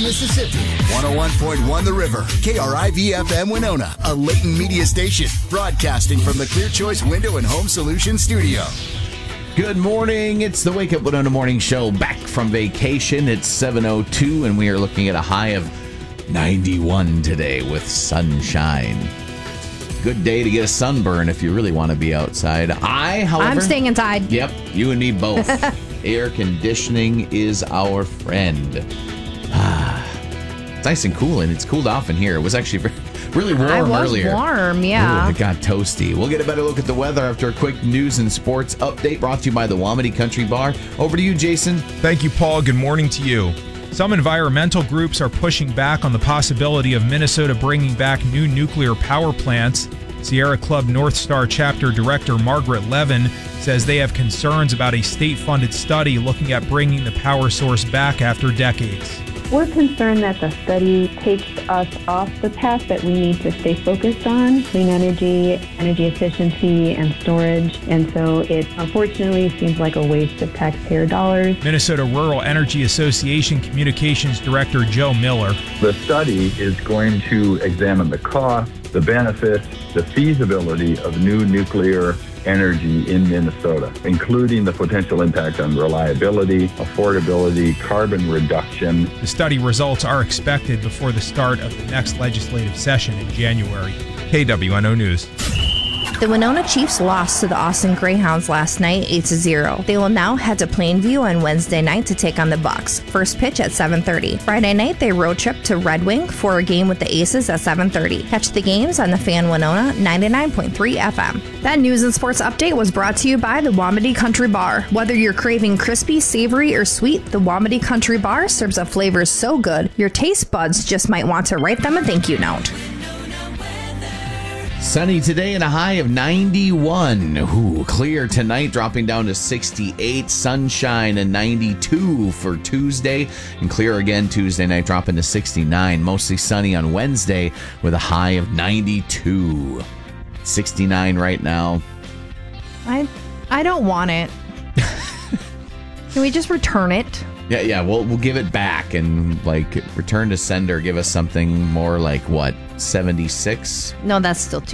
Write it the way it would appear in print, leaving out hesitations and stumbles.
Mississippi. 101.1 The River. KRIV-FM Winona, a Layton media station. Broadcasting from the Clear Choice Window and Home Solutions studio. Good morning. It's the Wake Up Winona Morning Show back from vacation. It's 7:02, and we are looking at a high of 91 today with sunshine. Good day to get a sunburn if you really want to be outside. However, I'm staying inside. Yep, you and me both. Air conditioning is our friend. It's nice and cool, and it's cooled off in here. It was actually really warm earlier. Warm, yeah. Ooh, it got toasty. We'll get a better look at the weather after a quick news and sports update brought to you by the Wamedy Country Bar. Over to you, Jason. Thank you, Paul. Good morning to you. Some environmental groups are pushing back on the possibility of Minnesota bringing back new nuclear power plants. Sierra Club North Star Chapter Director Margaret Levin says they have concerns about a state-funded study looking at bringing the power source back after decades. We're concerned that the study takes us off the path that we need to stay focused on, clean energy, energy efficiency, and storage. And so it unfortunately seems like a waste of taxpayer dollars. Minnesota Rural Energy Association Communications Director Joe Miller. The study is going to examine the cost, the benefits, the feasibility of new nuclear energy in Minnesota, including the potential impact on reliability, affordability, carbon reduction. The study results are expected before the start of the next legislative session in January. KWNO News. The Winona Chiefs lost to the Austin Greyhounds last night 8-0. They will now head to Plainview on Wednesday night to take on the Bucks. First pitch at 7:30. Friday night, they road trip to Red Wing for a game with the Aces at 7:30. Catch the games on the Fan Winona 99.3 FM. That news and sports update was brought to you by the Wamedy Country Bar. Whether you're craving crispy, savory, or sweet, the Wamedy Country Bar serves up flavors so good, your taste buds just might want to write them a thank you note. Sunny today and a high of 91. Ooh, clear tonight, dropping down to 68. Sunshine and 92 for Tuesday. And clear again Tuesday night, dropping to 69. Mostly sunny on Wednesday with a high of 92. 69 right now. I don't want it. Can we just return it? Yeah, we'll give it back and return to sender. Give us something more like what, 76? No, that's still too